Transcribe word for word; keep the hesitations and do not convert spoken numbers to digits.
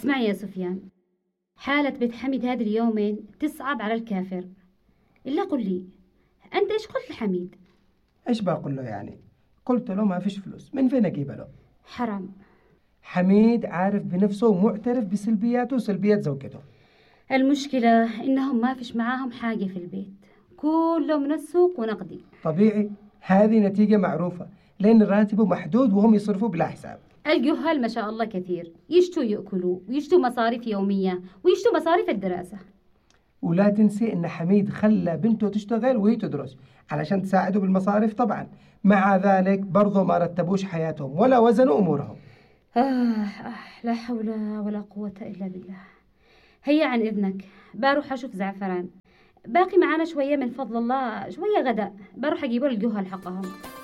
اسمعي يا سفيان، حالة بيت حميد هذه اليومين تصعب على الكافر. إلا قل لي أنت إيش قلت لحميد؟ إيش بقول له يعني؟ قلت له ما فيش فلوس، من فين أجيبها له؟ حرام. حميد عارف بنفسه ومعترف بسلبياته وسلبيات زوجته. المشكلة إنهم ما فيش معاهم حاجة في البيت، كله من السوق ونقدي. طبيعي، هذه نتيجة معروفة، لأن راتبه محدود وهم يصرفوا بلا حساب. الجهال ما شاء الله كثير، يشتوا يأكلوا ويشتوا مصاريف يومية ويشتوا مصاريف الدراسة. ولا تنسي إن حميد خلى بنته تشتغل وهي تدرس علشان تساعده بالمصاريف طبعا، مع ذلك برضو ما رتبوش حياتهم ولا وزنوا أمورهم. آه, آه لا حول ولا قوة إلا بالله. هيا عن إذنك بروح أشوف زعفران، باقي معانا شوية من فضل الله، شوية غداء، بروح أجيبوا الجهال حقهم.